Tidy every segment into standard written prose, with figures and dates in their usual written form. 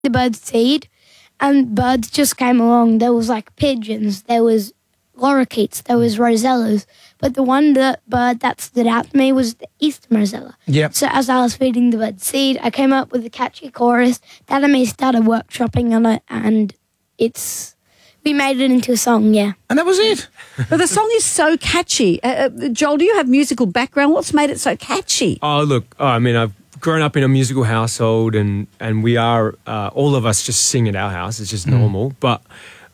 the bird seed, and birds just came along. There was like pigeons, there was lorikeets, there was rosellas, but the bird that stood out to me was the eastern rosella. Yep. So as I was feeding the bird seed, I came up with a catchy chorus. Dad and me started workshopping on it, and we made it into a song, yeah. And that was it. But the song is so catchy. Joel, do you have musical background? What's made it so catchy? Oh, look, I mean, I've grown up in a musical household, and we are, all of us just sing at our house. It's just normal. But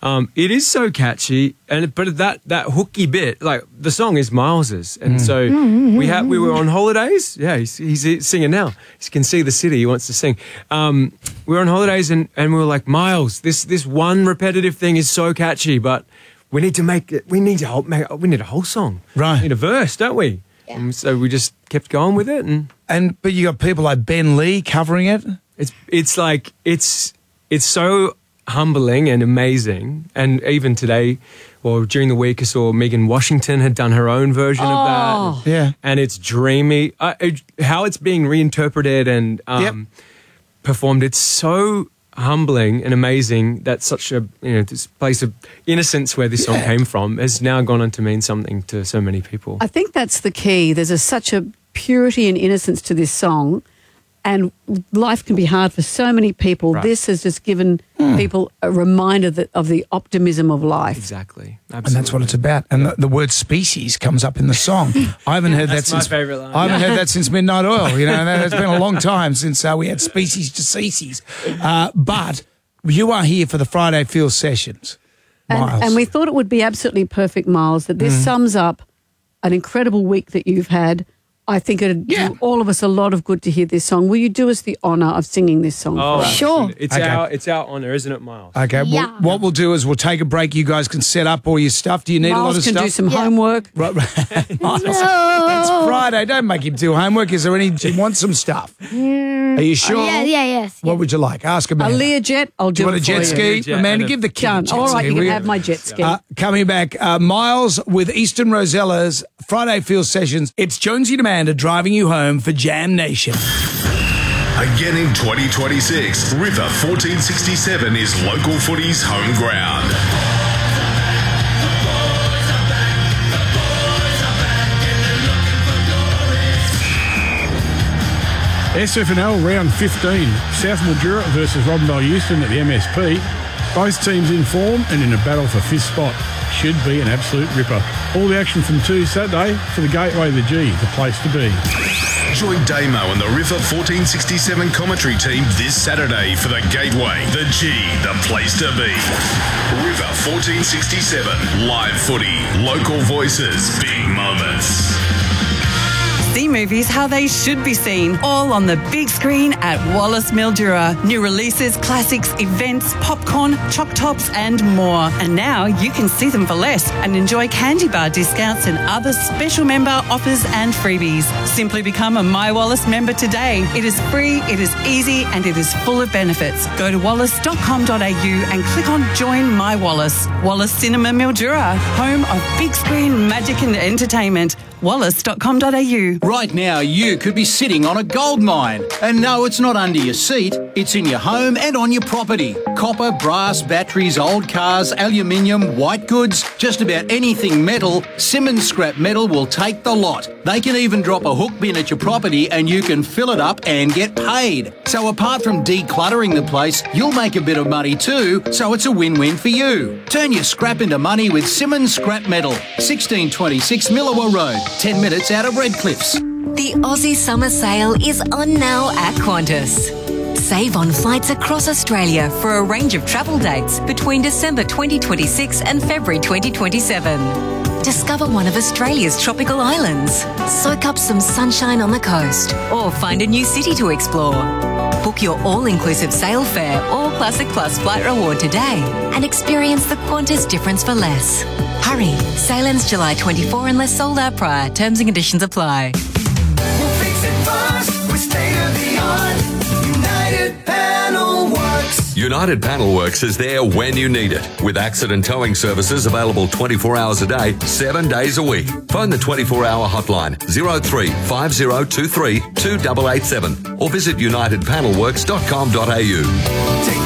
it is so catchy, but that hooky bit, like the song is Miles's, and so we were on holidays. Yeah, he's singing now. He can see the city. He wants to sing. We were on holidays, and we were like, Miles, this one repetitive thing is so catchy, but we need to make it. We need a whole song. Right. We need a verse, don't we? Yeah. And so we just kept going with it, but you got people like Ben Lee covering it. It's like it's so humbling and amazing. And even today, or during the week, I saw Megan Washington had done her own version of that. Yeah, and it's dreamy. How it's being reinterpreted and performed. It's so humbling and amazing that such a this place of innocence where this song came from has now gone on to mean something to so many people. I think that's the key. There's such a purity and innocence to this song, and life can be hard for so many people. Right. This has just given people a reminder of the optimism of life. Exactly. Absolutely. And that's what it's about. And the word species comes up in the song. I haven't heard that since my favourite line. I haven't heard that since Midnight Oil. It's been a long time since we had species to ceases. But you are here for the Friday Feel Sessions, Miles. And we thought it would be absolutely perfect, Miles, that this sums up an incredible week that you've had. I think it would do all of us a lot of good to hear this song. Will you do us the honour of singing this song for us? Sure. It's our honour, isn't it, Miles? Okay. Yeah. Well, what we'll do is we'll take a break. You guys can set up all your stuff. Do you need a lot of stuff? Miles can do some homework. Right. Miles, it's Friday. Don't make him do homework. Is there any? Do you want some stuff? Are you sure? Yes. What would you like? Ask him. A Learjet. I'll do it for you. Do you want a jet ski? Amanda, give the kid a jet ski. All right, you can have my jet ski. Coming back, Miles with Eastern Rosellas, Friday Feel Sessions. It's Jonesy and Amanda driving you home for Jam Nation. Again in 2026, River 1467 is local footy's home ground. SFNL round 15, South Mildura versus Robinvale Euston at the MSP. Both teams in form and in a battle for fifth spot. Should be an absolute ripper. All the action from Saturday for the Gateway, the G, the place to be. Join Damo and the River 1467 commentary team this Saturday for the Gateway, the G, the place to be. River 1467, live footy, local voices, big moments. See movies how they should be seen, all on the big screen at Wallace Mildura. New releases, classics, events, popcorn, choc tops and more. And now you can see them for less and enjoy candy bar discounts and other special member offers and freebies. Simply become a My Wallace member today. It is free, it is easy and it is full of benefits. Go to wallace.com.au and click on Join My Wallace. Wallace Cinema Mildura, home of big screen magic and entertainment. wallace.com.au. Right now, you could be sitting on a gold mine. And no, it's not under your seat. It's in your home and on your property. Copper, brass, batteries, old cars, aluminium, white goods, just about anything metal, Simmons Scrap Metal will take the lot. They can even drop a hook bin at your property and you can fill it up and get paid. So apart from decluttering the place, you'll make a bit of money too, so it's a win-win for you. Turn your scrap into money with Simmons Scrap Metal, 1626 Millawa Road, 10 minutes out of Redcliffs. The Aussie Summer Sale is on now at Qantas. Save on flights across Australia for a range of travel dates between December 2026 and February 2027. Discover one of Australia's tropical islands, soak up some sunshine on the coast, or find a new city to explore. Book your all-inclusive sail fare or Classic Plus flight reward today and experience the Qantas difference for less. Hurry, sail ends July 24 unless sold out prior. Terms and conditions apply. We'll fix it fast with state-of-the-art United Panel Works. United Panel Works is there when you need it, with accident towing services available 24 hours a day, 7 days a week. Phone the 24-hour hotline 03 5023 2887 or visit unitedpanelworks.com.au.